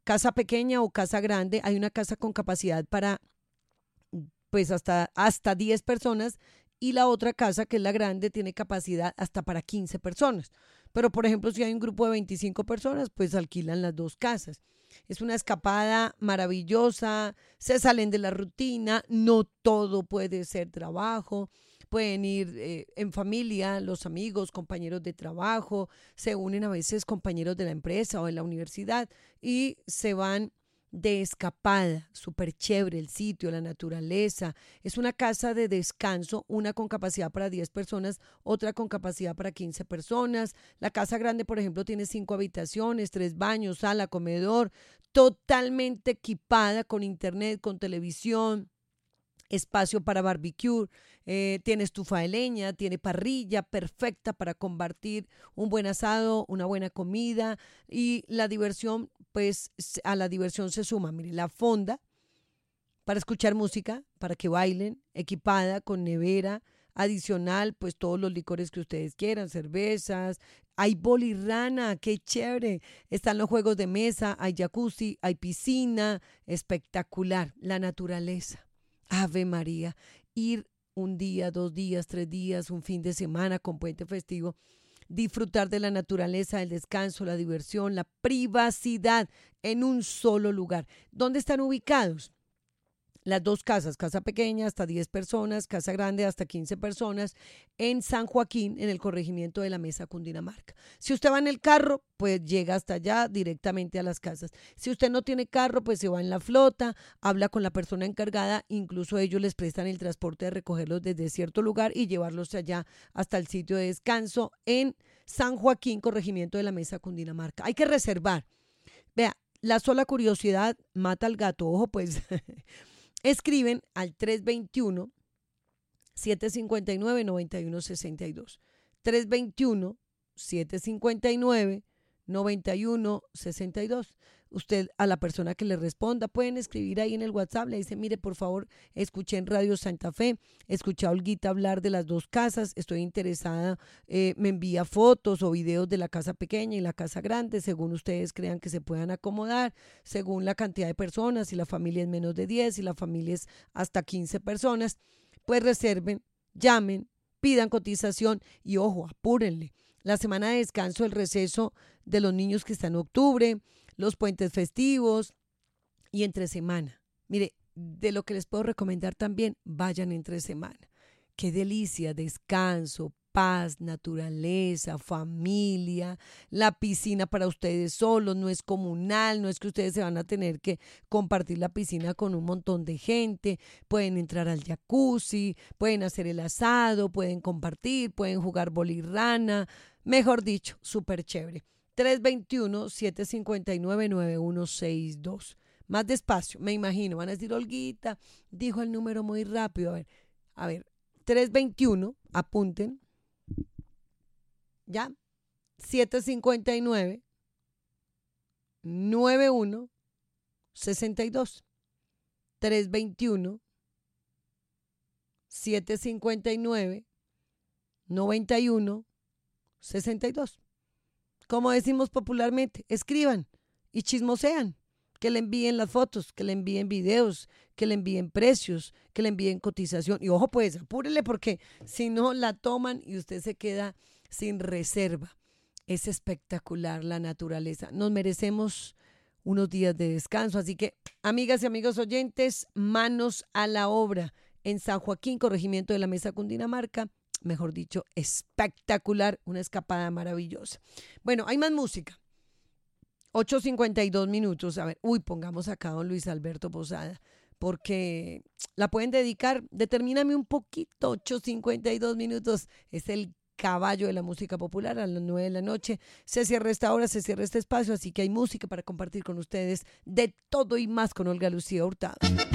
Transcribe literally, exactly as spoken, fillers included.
casa pequeña o casa grande, hay una casa con capacidad para pues hasta, hasta diez personas y la otra casa, que es la grande, tiene capacidad hasta para quince personas. Pero, por ejemplo, si hay un grupo de veinticinco personas, pues alquilan las dos casas. Es una escapada maravillosa, se salen de la rutina, no todo puede ser trabajo, pueden ir eh, en familia, los amigos, compañeros de trabajo, se unen a veces compañeros de la empresa o de la universidad y se van de escapada, súper chévere el sitio, la naturaleza. Es una casa de descanso, una con capacidad para diez personas, otra con capacidad para quince personas. La casa grande, por ejemplo, tiene cinco habitaciones, tres baños, sala, comedor, totalmente equipada con internet, con televisión, espacio para barbecue, eh, tiene estufa de leña, tiene parrilla perfecta para compartir un buen asado, una buena comida y la diversión, pues a la diversión se suma, mire, la fonda para escuchar música, para que bailen, equipada con nevera, adicional, pues todos los licores que ustedes quieran, cervezas, hay bolirrana, qué chévere, están los juegos de mesa, hay jacuzzi, hay piscina, espectacular, la naturaleza. Ave María, ir un día, dos días, tres días, un fin de semana con puente festivo, disfrutar de la naturaleza, el descanso, la diversión, la privacidad en un solo lugar. ¿Dónde están ubicados? Las dos casas, casa pequeña hasta diez personas, casa grande hasta quince personas, en San Joaquín, en el corregimiento de la Mesa, Cundinamarca. Si usted va en el carro, pues llega hasta allá directamente a las casas. Si usted no tiene carro, pues se va en la flota, habla con la persona encargada, incluso ellos les prestan el transporte de recogerlos desde cierto lugar y llevarlos allá hasta el sitio de descanso en San Joaquín, corregimiento de la Mesa, Cundinamarca. Hay que reservar. Vea, la sola curiosidad mata al gato, ojo pues. Escriben al tres dos uno, siete cinco nueve, nueve uno seis dos. tres dos uno, siete cinco nueve, nueve uno seis dos. Usted a la persona que le responda, pueden escribir ahí en el WhatsApp, le dice, mire, por favor, escuché en Radio Santa Fe, escuché a Olguita hablar de las dos casas, estoy interesada, eh, me envía fotos o videos de la casa pequeña y la casa grande, según ustedes crean que se puedan acomodar, según la cantidad de personas, si la familia es menos de diez, si la familia es hasta quince personas, pues reserven, llamen, pidan cotización y ojo, apúrenle. La semana de descanso, el receso de los niños que está en octubre, los puentes festivos y entre semana. Mire, de lo que les puedo recomendar también, vayan entre semana. Qué delicia, descanso, paz, naturaleza, familia, la piscina para ustedes solos, no es comunal, no es que ustedes se van a tener que compartir la piscina con un montón de gente, pueden entrar al jacuzzi, pueden hacer el asado, pueden compartir, pueden jugar bolirrana, mejor dicho, súper chévere. tres dos uno, siete cinco nueve, nueve uno seis dos. Más despacio, me imagino. Van a decir, Olguita, dijo el número muy rápido. A ver, a ver, tres dos uno, apunten. ¿Ya? siete cinco nueve, nueve uno seis dos. tres dos uno, siete cinco nueve, nueve uno seis dos. Como decimos popularmente, escriban y chismosean, que le envíen las fotos, que le envíen videos, que le envíen precios, que le envíen cotización. Y ojo pues, apúrele porque si no la toman y usted se queda sin reserva. Es espectacular la naturaleza. Nos merecemos unos días de descanso. Así que, amigas y amigos oyentes, manos a la obra en San Joaquín, corregimiento de la Mesa, Cundinamarca. Mejor dicho, espectacular, una escapada maravillosa. Bueno, hay más música. ocho cincuenta y dos minutos. A ver, uy, pongamos acá a don Luis Alberto Posada, porque la pueden dedicar. Determíname un poquito, ocho cincuenta y dos minutos. Es el caballo de la música popular a las nueve de la noche. Se cierra esta hora, se cierra este espacio, así que hay música para compartir con ustedes de todo y más con Olga Lucía Hurtado.